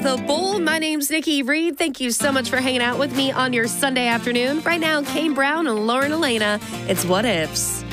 The Bull. My name's Nikki Reed. Thank you so much for hanging out with me on your Sunday afternoon. Right now, Kane Brown and Lauren Elena. It's What Ifs.